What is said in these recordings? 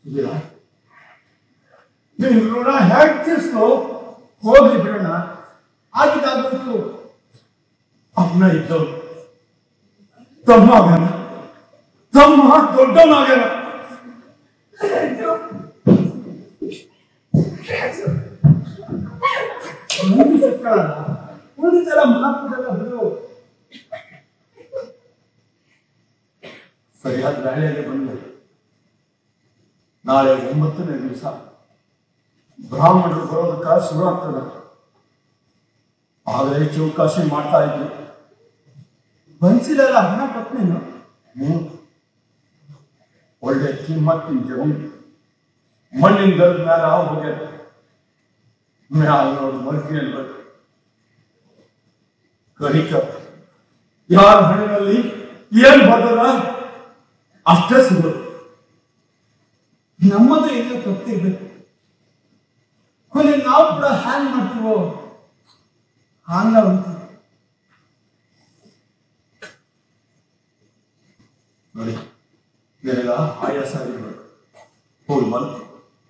ಇದೀರಾ ನೀವು ಋಣ ಹೇಗೆ ತೀರಿಸ್ತು ಹೋಗ್ಲಿ ಬಿಡೋಣ. ಆಗಿದ್ದಾಗಂತೂ ಅನ್ನ ಇದ್ದವ್ರು ತಮ್ಮ ಆಗ್ಯಾನ, ತಮ್ಮ ದೊಡ್ಡವನಾಗ್ಯಾನ. ಉಳಿದೆಲ್ಲ ಮಾತುದೆಲ್ಲ ಬಿಡು. ಸರಿಯಾದ ವೇಳೆಯಲ್ಲಿ ಬಂದು ನಾಳೆ 9ನೇ ದಿವಸ ಬ್ರಾಹ್ಮಣರು ಬರೋದಕ್ಕೆ ಶುರು ಆಗ್ತದೆ. ಆದರೆ ಚೌಕಾಶಿ ಮಾಡ್ತಾ ಇದ್ರು. ಬನ್ಸಿಲೆಲ್ಲ ಹಣ ಕೊಟ್ಟನೇನು? ಒಳ್ಳೆ ಕಿಮ್ಮತ್ತಿನ ಜಮೀನು ಮಣ್ಣಿನ ಗರದ ಮೇಲೆ ಹೋಗ್ಯಾರ. ಮ್ಯಾಲ ನೋಡಿ ಮರ್ಕಿನಲ್ಲಿ ಬರ್ತಾರೆ. ಕರಿಕ ಯಾರ ಹಣಿನಲ್ಲಿ ಏನ್ ಬರ್ತದ ಅಷ್ಟೇ ಸಿಗೋದು. ನಮ್ಮದು ಏನೋ ತಪ್ಪಿರ್ಬೇಕು. ಕೊನೆ ನಾವು ಕೂಡ ಹ್ಯಾಂಗ್ ಮಾಡ್ತೀವೋ ಹಾಂಗ ಉಂಟು ನೋಡಿ. ನನಗ ಆಯಾಸ ಆಗಿರ್ಬೇಕು. ಹೋಗಿ ಬಂತು.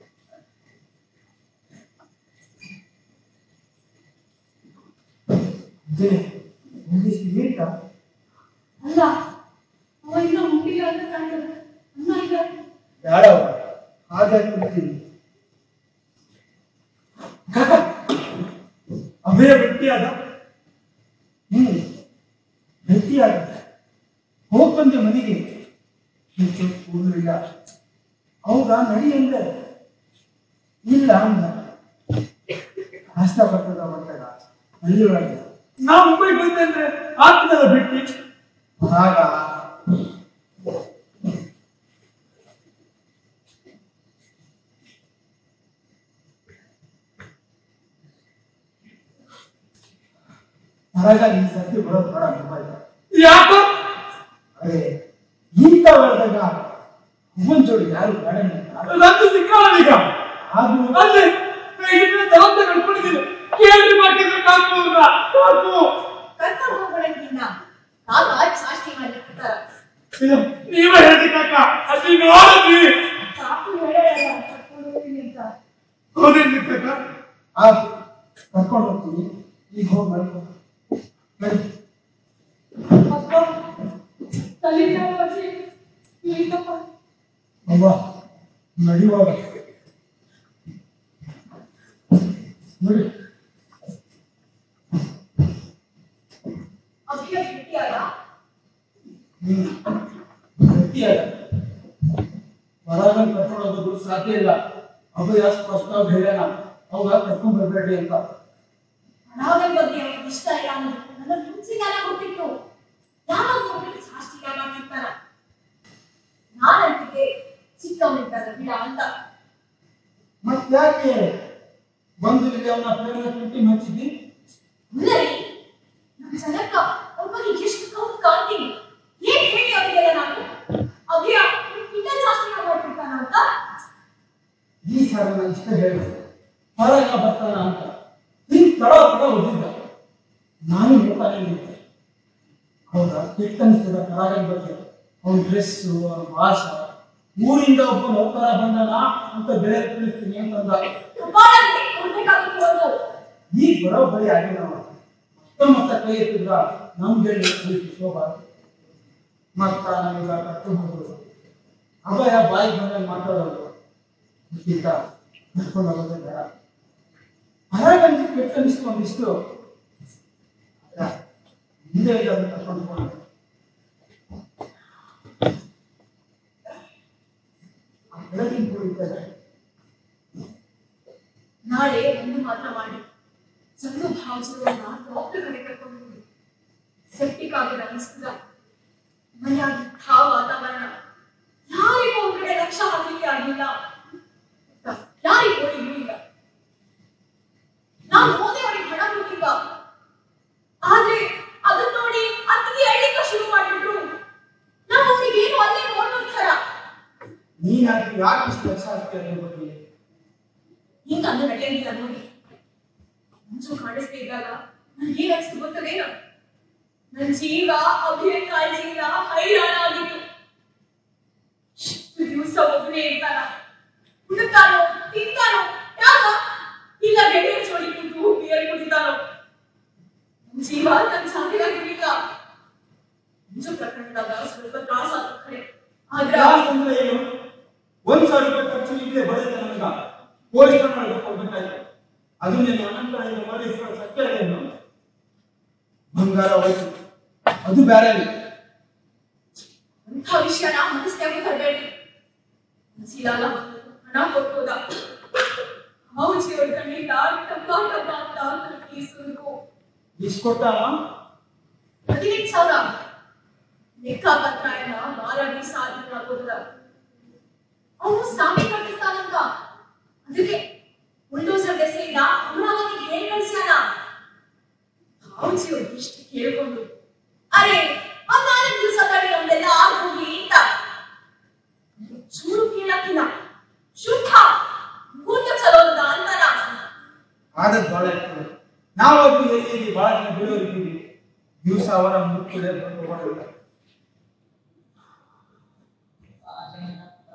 ಅಲ್ಲ ಅವ ಇನ್ನೂ ಮುಟ್ಟಿಲ್ಲ ಅಂತ ಕಾಣ್ತದೆ. ಅನ್ನ ಈಗ ಯಾರವ ಹಾಗೆ ಕೊಡ್ತೀನಿ. ಅವೇ ಭೇಟಿಯಾದ. ಭೇಟಿಯಾದ. ಹೋಗ್ ಬಂದೆ ಮನೆಗೆ. ಕೂದಲು ಇಲ್ಲ. ಹೌದಾ ನಡಿ ಅಂದೆ. ಇಲ್ಲ ಅಂದ. ಕಷ್ಟ ಬರ್ತದ ಬರ್ತಾಗ ಅಲ್ಲಿ ಒಳಗೆ ನಾ ಮುಂಬೈ ಬಂದೆ ಅಂದ್ರೆ ಆಗ್ತದಲ್ಲ ಭೇಟಿ. ಆಗ ಈ ಸರ್ತಿ ಬರೋದು ಬೇಡ ಮುಂಬೈ. ಯಾಕೋ ಅರೆ ಇಂಥ ಹೊರದಾಗ ಹುಬ್ಬನ್ ಜೋಡಿ ಯಾರು ಬೇಡ ನಂದು ಸಿಕ್ಕಾವೀಗ. ಅದು ಅಲ್ಲೇ ಜವಾಬ್ದಾರಿ ಕಟ್ಕೊಂಡಿದ್ದೀನಿ. ಕೇಳಿ ಮಾಡಿದ್ರೆ ಕರ್ಕೊಂಡು ಹೋಗೋಣ. ಕಾಲ ಸಾಕ್ಷಿ ಮಾಡ್ಲಿಕ್ಕೆ ನೀವೇ ಹೇಳಿ ಕಾಕ. ಅಲ್ಲಿ ನೋಡಿದ್ವಿ ಸಾಕು ಹೇಳ ಕರ್ಕೊಂಡು ಹೋಗ್ತೀನಿ ಅಂತ. ಹೋದೇನ್ರಿ ಕಾಕ? ಆಯ್ತು ಕರ್ಕೊಂಡು ಹೋಗ್ತೀನಿ. ಈಗ ಹೋಗಿ ಬರ್ಕೊ ನಡಿ. ಅಪ್ಪ ತಲೆನೋವು ಇಲ್ಲಪ್ಪ. ಅವ್ವ ನಡಿವಾಗ ನೋಡಿ. ಅಭಿಯ ಭೇಟಿಯಾದ ಗಟ್ಟಿಯಾದ ಹೊರಗ ಕರ್ಕೊಂಡು ಹೋಗೋದು ಸಾಧ್ಯ ಇಲ್ಲ. ಅಭಯ ಸ್ಪಷ್ಟ ಹೇಳ್ಯಾನ ಅವಾಗ ಕರ್ಕೊಂಡ್ ಬರ್ಬೇಡಿ ಅಂತ. ಅನಾಗದ ಬಗ್ಗೆ ಅವನಿಗೆ ಇಷ್ಟ ಇಲ್ಲ ಅನ್ನೋದು ನನ್ನ ಮುಂಚಿಗಾಲ ಗೊತ್ತಿತ್ತು. ಯಾವಾಗ ಸಾಷ್ಟಿಗಾಲ ಮಾಡ್ತಿರ್ತಾನ. ನಾನಂತಿಗೆ ಚಿಕ್ಕವನಿದ್ದಾನ ಬಿಡ ಅಂತ. ಮತ್ತ್ಯಾಕೆ ಬಂಧುವಿಗೆ ಅವನ ಪ್ರೇಮ ಪ್ರೀತಿ ಹಚ್ಚಿದ್ದಿ? ಇಲ್ಲರಿ ನಮ್ಮ ಜನಕ್ಕ ಅವ್ರ ಬಗ್ಗೆ ಎಷ್ಟು ಕೌಂಟ್ ಕಾಣ್ತೀನಿ. ಏನ್ ಹೇಳಿ ಅವರಿಗೆಲ್ಲ ನಾನು ಅಭಿಯ ಇಂಥ ಶಾಸ್ತ್ರ ಮಾಡ್ತಿರ್ತಾನ ಅಂತ. ಈ ಸಲ ನಾನು ಇಷ್ಟ ಹೇಳಿದೆ ಹೊರಗ ಬರ್ತಾನ ಅಂತ. ಹಿಂಗ್ ತಡ ಓದಿದ್ದ ನಾನು ಹೇಳ್ತಾನೆ ಇದ್ದೆ. ಹೌದಾ ಕೆಟ್ಟ ಅನಿಸ್ತದ ಕರಾಗನ್ ಬಗ್ಗೆ. ಅವನ ಡ್ರೆಸ್ಸು ಭಾಷ ಊರಿಂದ ಒಬ್ಬ ನೌಕರ ಬಂದನ ಅಂತ ಬೆಳೆ ತಿಳಿಸ್ತೀನಿ ಅಂತಂದ. ಈಗ ಬರೋಬ್ಬರಿ ಆಗಿಲ್ಲ. ಮತ್ತ ಕೈ ಎತ್ತಿದ್ರ ನಮ್ ಹೇಳಿ ಶೋಭಾ ಮತ್ತ ನಮಗ ಕರ್ಕೊಂಡು ಹೋಗೋದು. ಅಭಯ ಬಾಯಿ ಬಂದಾಗ ಮಾತಾಡೋದು ಇಂತ ಕರ್ಕೊಂಡು ಹೋಗೋದೇ ಬೇಡ. ಹೊರಗಂತ ಕೆಟ್ಟ ಅನಿಸ್ಕೊಂಡಿಷ್ಟು ಹಿಂದೆ ಕರ್ಕೊಂಡು ಹೋಗೋದು. ಬೆಳಗಿನ ಕೂಡಿದ್ದಾರೆ. ನಾಳೆ ಒಂದು ಮಾತ್ರ ಮಾಡಿ ಚಂದು ಭಾವಿಸುವನ್ನ ಡಾಕ್ಟರ್ ಕಡೆ ಕರ್ಕೊಂಡು ಹೋಗಿ ಸೆಪ್ಟಿಕ್ ಆಗಿದೆ ಅನಿಸ್ತದ. ಮನೆಯಾಗಿ ವಾತಾವರಣ ಯಾರಿಗೂ ಒಂದ್ ಕಡೆ ಲಕ್ಷ ಹಾಕಲಿಕ್ಕೆ ಆಗಿಲ್ಲ. ಯಾರಿಗೂ ಓದಿಗೂ ಇಲ್ಲ. ನಾನು ಓದಿ ಅವರಿಗೆ ಹಣ ಕೊಟ್ಟಿದ್ದ. ಆದ್ರೆ ಅದನ್ನ ನೋಡಿ ಅತ್ತಿಗೆ ಅಳಿಕ ಶುರು ಮಾಡಿದ್ರು. ನಾವು ಅವರಿಗೆ ಏನು ಅಲ್ಲೇ ನೋಡ್ತಾರ. ನೀನ್ ಯಾಕೆ ಇಷ್ಟು ಲಕ್ಷ ಆಗ್ತೀಯ ಬಗ್ಗೆ ಹಿಂಗ ಅಂದ ನಡೆಯಂಗಿಲ್ಲ ನೋಡಿ. ಮುಂಚೆ ಕಾಣಿಸ್ತಾ ಇದ್ದಾಗ ನನ್ಗೆ ಏನ್ ಅನ್ಸ್ತು ಗೊತ್ತದೇನು? ನನ್ ಜೀವ ಅಭಿಯ ಕಾಳಜಿಯಿಂದ ಹೈರಾಣ ಆಗಿತ್ತು. ಇಷ್ಟು ದಿವಸ ಒಬ್ಬನೇ ಇರ್ತಾನ. ಹುಡುಕ್ತಾನೋ ತಿಂತಾನೋ ಯಾಕ ಇಲ್ಲ ಗೆಳೆಯ ಜೋಡಿ ಕೂತು ಬಿಯರ್ ಕುಡಿತಾನೋ ಜೀವ ತನ್ನ ಸಾಧಿಯಾಗಿರ್ಲಿಲ್ಲ ನಿಜ ಪ್ರಕರಣದಾಗ ಸ್ವಲ್ಪ ತ್ರಾಸ ಕಡೆ ಆದ್ರೆ ಏನು 1,000 ರೂಪಾಯಿ ಖರ್ಚು ಇಲ್ಲೇ ಬರುತ್ತೆ ನನಗ ಪೊಲೀಸ್ ಕೊಡ್ಬೇಕಾಯ್ತು ಅದು ನೀನು ಅನಂತರ ಮಾಡಿ ಸತ್ಯ ಏನು ಬಂಗಾರ ವಯಸ್ಸು ಅದು ಬೇರೆ ಅಂಥ ವಿಷಯನ ಮನಸ್ಸಿನಾಗೆ ತರಬೇಡಿ ಮನಸ್ಸಿಲಾಗ ಹಣ ಕೊಟ್ಟೋದ ಹೌಜಿ ಹೊಡ್ಕೊಂಡಿದ್ದ ಟಪ್ಪ ಟಪ್ಪ ಅಂತ ಕೀಸುರು ಇಷ್ಟು ಕೊಟ್ಟಾನ 15,000 ಲೆಕ್ಕ ಪತ್ರ ಎಲ್ಲ ಮಾರಾಡಿ ಸಾಧಿಸಲಾಗೋದ ಅವನು ಸಾಮಿ ಕಟ್ಟಿಸ್ತಾನಂತ ಅದಕ್ಕೆ ಬುಲ್ಡೋಸರ್ ದೆಸೆಯಿಂದ ಅಮರಾವತಿಗೆ ಹೇಳಿ ಕಳಿಸ್ಯಾನ ಹೌಜಿ ಇಷ್ಟು ಕೇಳ್ಕೊಂಡು ಅರೆ ಆ 4 ದಿವಸ ತಡಿ ನಮ್ದೆಲ್ಲ ಆಗೋಗಿ ಅಂತ ಚೂರು ಕೇಳಕ್ಕಿಲ್ಲ ಶುದ್ಧ ಮೂರ್ತ ಚಲೋ ಅಂತ ಅಂತಾನ ಆದದ್ದು ಬಹಳ ಇರ್ತದೆ ನಾವು ಎಲ್ಲಿ ಬಹಳ ಜನ ಬೀಳೋರಿದ್ದೀವಿ ದಿವಸ ಅವರ ಮುಖ್ಯ